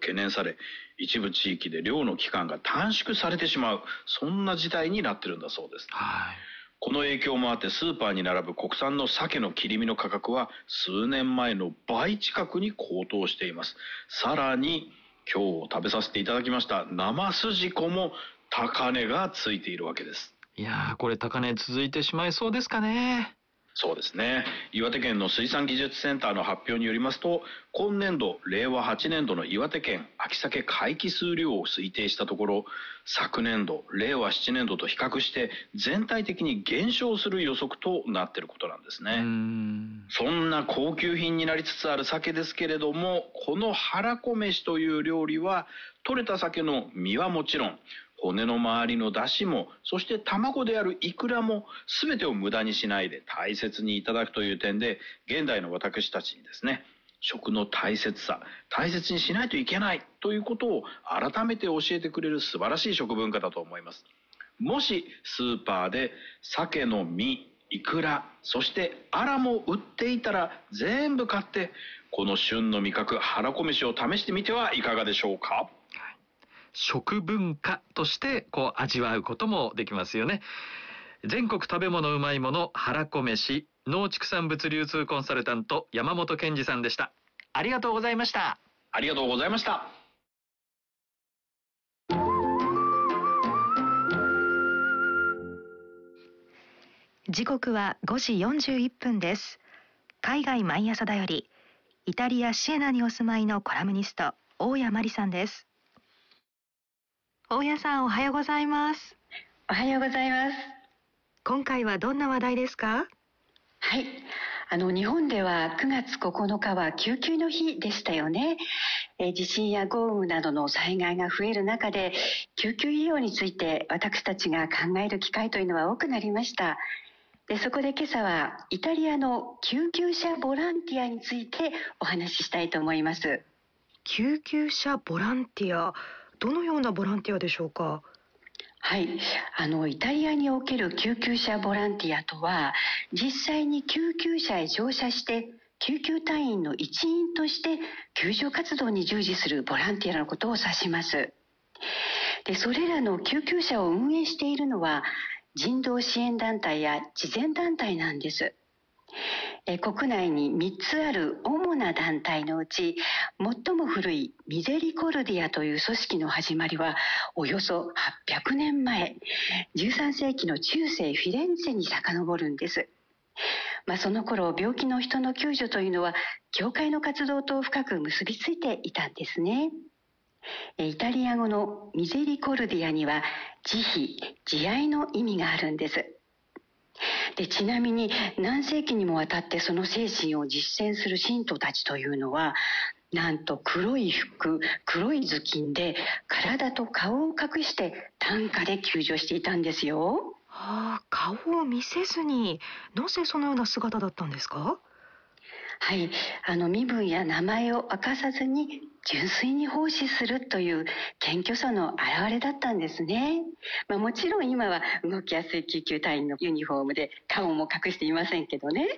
懸念され、一部地域で漁の期間が短縮されてしまう、そんな事態になってるんだそうです。この影響もあって、スーパーに並ぶ国産の鮭の切り身の価格は数年前の倍近くに高騰しています。さらに今日食べさせていただきました生すじこも高値がついているわけです。 いやー、これ高値続いてしまいそうですかね。 そうですね。岩手県の水産技術センターの発表によりますと、今年度令和8年度の岩手県秋鮭回帰数量を推定したところ、昨年度令和7年度と比較して全体的に減少する予測となっていることなんですね。そんな高級品になりつつある鮭ですけれども、このはらこ飯という料理は取れた鮭の身はもちろん、骨の周りの出汁も、そして卵であるイクラも全てを無駄にしないで大切にいただくという点で、現代の私たちにですね、食の大切さ、大切にしないといけないということを改めて教えてくれる素晴らしい食文化だと思います。もしスーパーで鮭の身、イクラ、そしてアラも売っていたら全部買って、この旬の味覚はらこ飯を試してみてはいかがでしょうか。 食文化として味わうこともできますよね。全国食べ物うまいものはらこ飯、農畜産物流通コンサルタント山本健二さんでした。ありがとうございました。 ありがとうございました。 時刻は5時41分です。海外毎朝だより、イタリア・シエナにお住まいのコラムニスト大谷真理さんです。大谷さん、おはようございます。 おはようございます。 今回はどんな話題ですか？ はい。日本では9月9日は救急の日でしたよね。地震や豪雨などの災害が増える中で、救急医療について私たちが考える機会というのは多くなりました。で、そこで今朝はイタリアの救急車ボランティアについてお話ししたいと思います。 救急車ボランティア、どのようなボランティアでしょうか？ はい。イタリアにおける救急車ボランティアとは、実際に救急車へ乗車して、救急隊員の一員として救助活動に従事するボランティアのことを指します。で、それらの救急車を運営しているのは、人道支援団体や慈善団体なんです。国内に3つある主な団体のうち、最も古いミゼリコルディアという組織の始まりはおよそ800年前、13世紀の中世フィレンツェに遡るんです。その頃、病気の人の救助というのは教会の活動と深く結びついていたんですね。イタリア語のミゼリコルディアには慈悲、慈愛の意味があるんです。で、ちなみに何世紀にもわたってその精神を実践する信徒たちというのは、なんと黒い服、黒い頭巾で体と顔を隠して担架で救助していたんですよ。 顔を見せずに、なぜそのような姿だったんですか？ はい、身分や名前を明かさずに純粋に奉仕するという謙虚さの表れだったんですね。もちろん今は動きやすい救急隊員のユニフォームで顔も隠していませんけどね。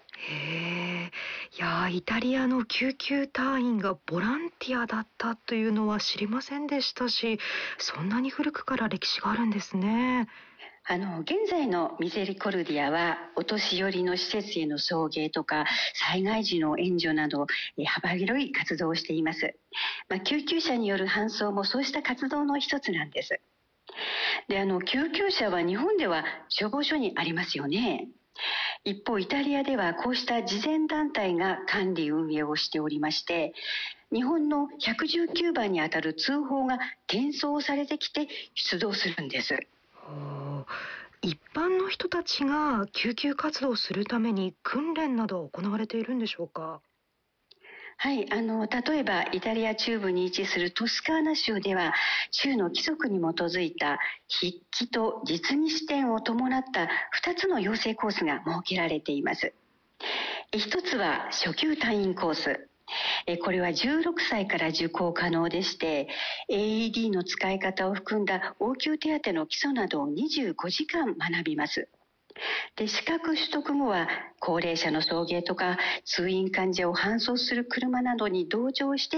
いや、イタリアの救急隊員がボランティアだったというのは知りませんでしたし、そんなに古くから歴史があるんですね。 現在のミゼリコルディアはお年寄りの施設への送迎とか災害時の援助など幅広い活動をしています。救急車による搬送もそうした活動の一つなんです。で、救急車は日本では消防署にありますよね。一方、イタリアではこうした慈善団体が管理運営をしておりまして、日本の119番にあたる通報が転送されてきて出動するんです。 一般の人たちが救急活動をするために訓練など行われているんでしょうか？ はい、例えばイタリア中部に位置するトスカーナ州では、州の規則に基づいた筆記と実技試験を伴った2つの養成コースが設けられています。一つは初級隊員コース。これは16歳から受講可能でして、AED の使い方を含んだ応急手当の基礎などを25時間学びます。で、資格取得後は高齢者の送迎とか通院患者を搬送する車などに同乗して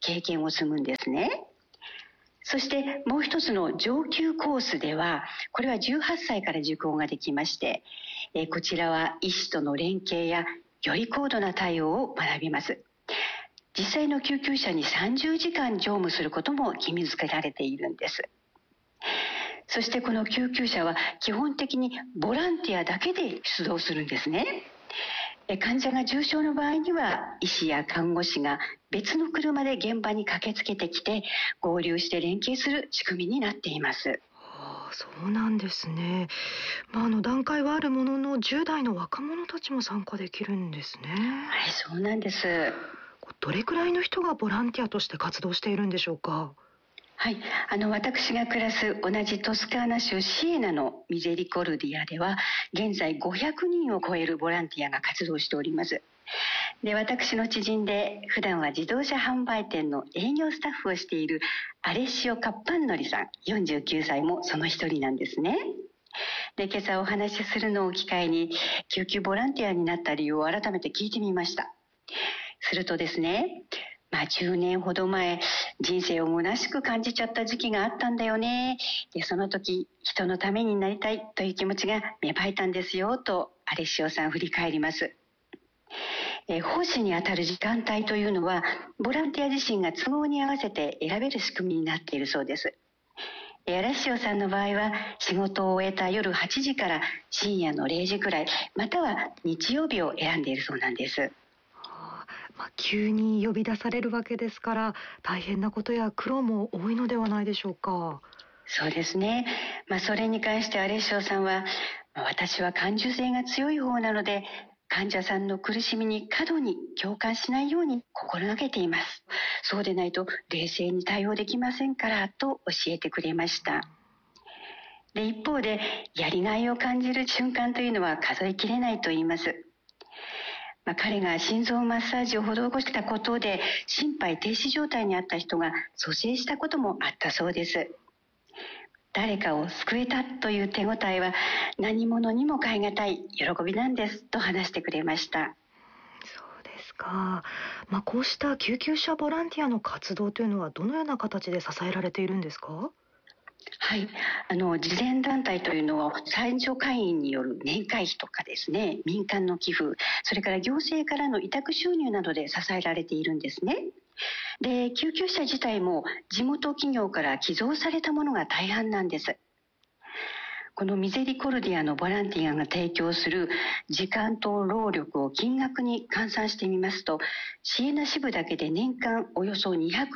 経験を積むんですね。そしてもう一つの上級コースでは、これは18歳から受講ができまして、こちらは医師との連携やより高度な対応を学びます。実際の救急車に30時間乗務することも義務付けられているんです。そしてこの救急車は基本的にボランティアだけで出動するんですね。患者が重症の場合には医師や看護師が別の車で現場に駆けつけてきて合流して連携する仕組みになっています。 そうなんですね。段階はあるものの10代の若者たちも参加できるんですね。 はい、そうなんです。 どれくらいの人がボランティアとして活動しているんでしょうか？ はい、私が暮らす同じトスカーナ州シエナのミゼリコルディアでは現在500人を超えるボランティアが活動しております。で、私の知人で普段は自動車販売店の営業スタッフをしているアレッシオ・カッパンノリさん49歳もその一人なんですね。で、今朝お話しするのを機会に救急ボランティアになった理由を改めて聞いてみました。するとですね、10年ほど前、人生を虚しく感じちゃった時期があったんだよね。で、その時、人のためになりたいという気持ちが芽生えたんですよ、とアレッシオさん振り返ります。奉仕にあたる時間帯というのは、ボランティア自身が都合に合わせて選べる仕組みになっているそうです。アレッシオさんの場合は、仕事を終えた夜8時から深夜の0時くらい、または日曜日を選んでいるそうなんです。 急に呼び出されるわけですから大変なことや苦労も多いのではないでしょうか？ そうですね。それに関してアレッシオさんは、私は感受性が強い方なので患者さんの苦しみに過度に共感しないように心がけています。そうでないと冷静に対応できませんからと教えてくれました。で、一方でやりがいを感じる瞬間というのは数えきれないと言います。彼が心臓マッサージを施したことで心肺停止状態にあった人が蘇生したこともあったそうです。誰かを救えたという手応えは何者にも代え難い喜びなんですと話してくれました。 そうですか。こうした救急車ボランティアの活動というのはどのような形で支えられているんですか？ はい、慈善団体というのは賛助会員による年会費とかですね、民間の寄付、それから行政からの委託収入などで支えられているんですね。で、救急車自体も地元企業から寄贈されたものが大半なんです。このミゼリコルディアのボランティアが提供する時間と労力を金額に換算してみますと、シエナ支部だけで年間およそ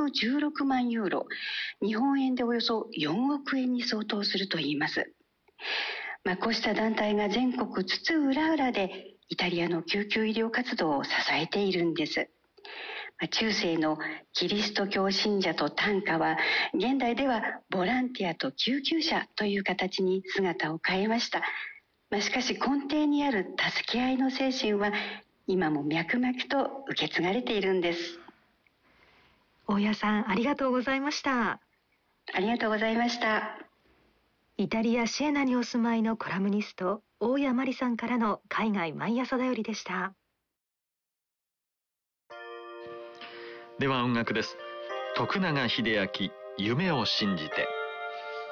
216万ユーロ、日本円でおよそ4億円に相当するといいます。こうした団体が全国津々浦々でイタリアの救急医療活動を支えているんです。中世のキリスト教信者と短歌は現代ではボランティアと救急車という形に姿を変えました。しかし根底にある助け合いの精神は今も脈々と受け継がれているんです。 大谷さん、ありがとうございました。 ありがとうございました。 イタリア・シエナにお住まいのコラムニスト大谷真理さんからの海外毎朝だよりでした。 では音楽です。徳永英明、夢を信じて。